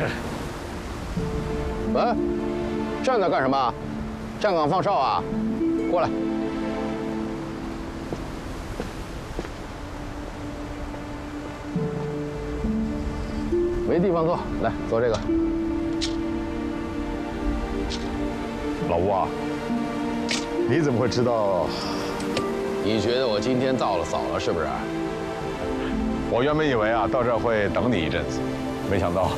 喂，站那干什么？站岗放哨啊？过来。没地方坐，来坐这个。 老吴啊，你怎么会知道？ 你觉得我今天到了早了是不是？ 我原本以为啊，到这儿会等你一阵子，没想到